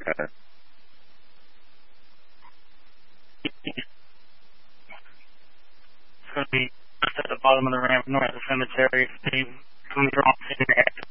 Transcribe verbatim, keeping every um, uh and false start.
Okay. It's going to be at the bottom of the ramp north of the cemetery. Steve comes around in the exit